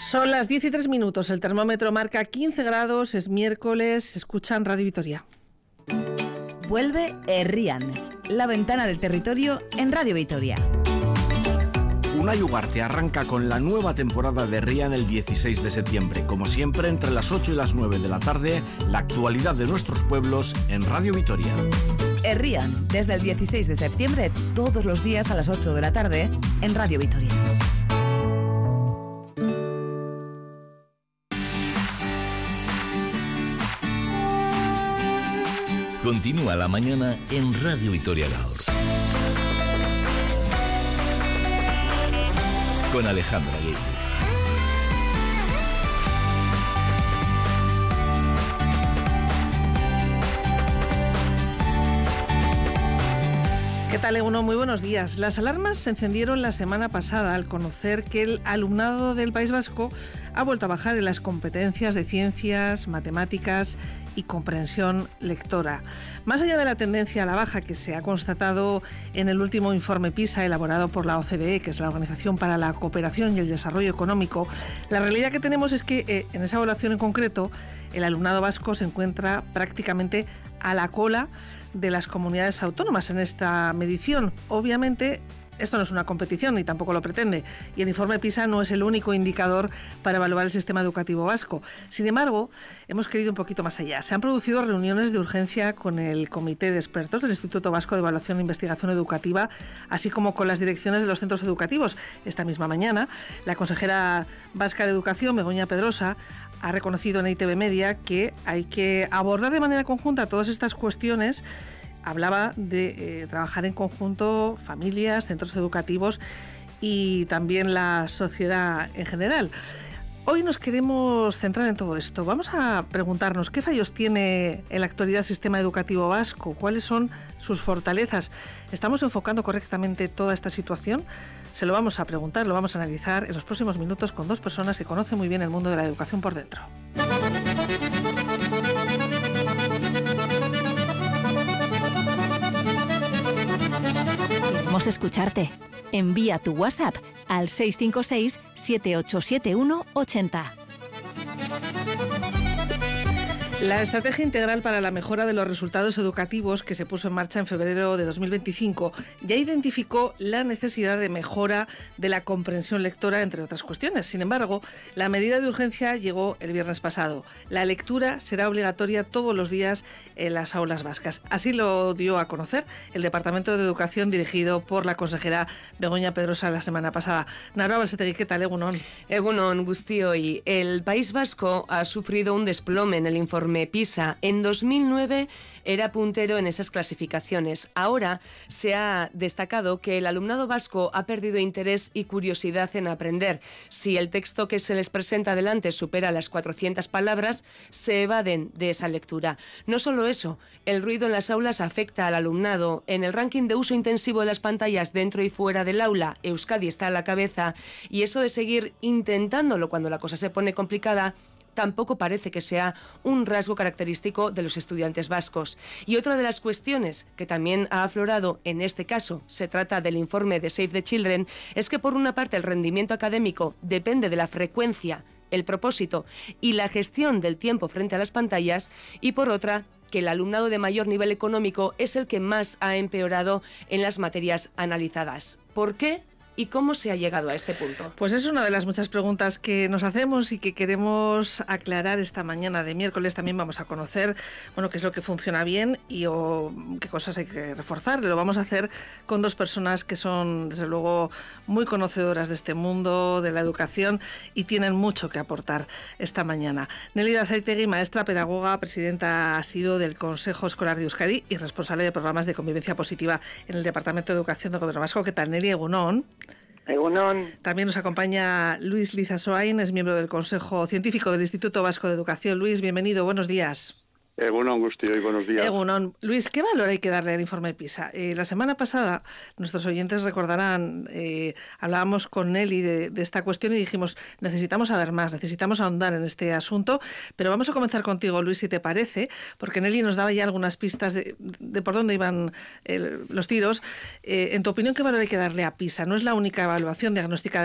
Son las 10 y 3 minutos, el termómetro marca 15 grados, es miércoles, escuchan Radio Vitoria. Vuelve Herrian, la ventana del territorio en Radio Vitoria. Unai Ugarte arranca con la nueva temporada de Herrian el 16 de septiembre. Como siempre, entre las 8 y las 9 de la tarde, la actualidad de nuestros pueblos en Radio Vitoria. Herrian, desde el 16 de septiembre, todos los días a las 8 de la tarde, en Radio Vitoria. Continúa la mañana en Radio Vitoria Gaur. Con Alejandra Guedes. ¿Qué tal, Eguno? Muy buenos días. Las alarmas se encendieron la semana pasada al conocer que el alumnado del País Vasco ha vuelto a bajar en las competencias de ciencias, matemáticas y comprensión lectora. Más allá de la tendencia a la baja que se ha constatado en el último informe PISA elaborado por la OCDE, que es la Organización para la Cooperación y el Desarrollo Económico, la realidad que tenemos es que en esa evaluación en concreto el alumnado vasco se encuentra prácticamente a la cola de las comunidades autónomas en esta medición. Obviamente, esto no es una competición ni tampoco lo pretende, y el informe PISA no es el único indicador para evaluar el sistema educativo vasco. Sin embargo, hemos querido un poquito más allá. Se han producido reuniones de urgencia con el Comité de Expertos del Instituto Vasco de Evaluación e Investigación Educativa, así como con las direcciones de los centros educativos. Esta misma mañana, la consejera vasca de Educación, Begoña Pedrosa, ha reconocido en ITV Media que hay que abordar de manera conjunta todas estas cuestiones. Hablaba de trabajar en conjunto familias, centros educativos y también la sociedad en general. Hoy nos queremos centrar en todo esto. Vamos a preguntarnos qué fallos tiene en la actualidad el sistema educativo vasco, cuáles son sus fortalezas. ¿Estamos enfocando correctamente toda esta situación? Se lo vamos a preguntar, lo vamos a analizar en los próximos minutos con dos personas que conocen muy bien el mundo de la educación por dentro. Queremos escucharte. Envía tu WhatsApp al 656-787180. La Estrategia Integral para la Mejora de los Resultados Educativos, que se puso en marcha en febrero de 2025, ya identificó la necesidad de mejora de la comprensión lectora, entre otras cuestiones. Sin embargo, la medida de urgencia llegó el viernes pasado. La lectura será obligatoria todos los días en las aulas vascas. Así lo dio a conocer el Departamento de Educación dirigido por la consejera Begoña Pedrosa la semana pasada. Nara Balsetegui, ¿qué tal? Egunon. Egunon, Guztioi. El País Vasco ha sufrido un desplome en el informe PISA. En 2009 era puntero en esas clasificaciones. Ahora se ha destacado que el alumnado vasco ha perdido interés y curiosidad en aprender. Si el texto que se les presenta delante supera las 400 palabras, se evaden de esa lectura. No solo eso, el ruido en las aulas afecta al alumnado. En el ranking de uso intensivo de las pantallas dentro y fuera del aula, Euskadi está a la cabeza, y eso de seguir intentándolo cuando la cosa se pone complicada tampoco parece que sea un rasgo característico de los estudiantes vascos. Y otra de las cuestiones que también ha aflorado en este caso, se trata del informe de Save the Children, es que por una parte el rendimiento académico depende de la frecuencia, el propósito y la gestión del tiempo frente a las pantallas, y por otra que el alumnado de mayor nivel económico es el que más ha empeorado en las materias analizadas. ¿Por qué? ¿Y cómo se ha llegado a este punto? Pues es una de las muchas preguntas que nos hacemos y que queremos aclarar esta mañana de miércoles. También vamos a conocer, qué es lo que funciona bien y qué cosas hay que reforzar. Lo vamos a hacer con dos personas que son, desde luego, muy conocedoras de este mundo, de la educación, y tienen mucho que aportar esta mañana. Nélida Azaitegui, maestra, pedagoga, presidenta ha sido del Consejo Escolar de Euskadi y responsable de programas de convivencia positiva en el Departamento de Educación del Gobierno Vasco. ¿Qué tal, Nélida? Egunon. Egunon. También nos acompaña Luis Lizasoain, es miembro del Consejo Científico del Instituto Vasco de Educación. Luis, bienvenido, buenos días. Egunon, Guztioi, buenos días. Egunon. Luis, ¿qué valor hay que darle al informe PISA? La semana pasada, nuestros oyentes recordarán, hablábamos con Nelly de esta cuestión y dijimos, necesitamos saber más, necesitamos ahondar en este asunto, pero vamos a comenzar contigo, Luis, si te parece, porque Nelly nos daba ya algunas pistas de por dónde iban los tiros. En tu opinión, ¿qué valor hay que darle a PISA? No es la única evaluación diagnóstica